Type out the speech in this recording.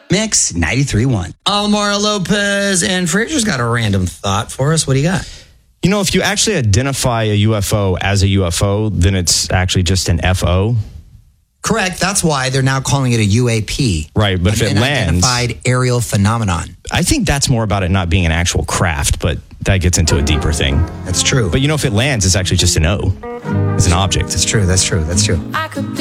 Mix 93.1. Almar Lopez and Fraser's got a random thought for us. What do you got? You know, if you actually identify a UFO as a UFO, then it's actually just an FO. Correct. That's why they're now calling it a UAP. Right, but if it lands... Unidentified aerial phenomenon. I think that's more about it not being an actual craft, but that gets into a deeper thing. That's true. But you know, if it lands, it's actually just an O. It's an object. That's true. That's true. That's true. I could be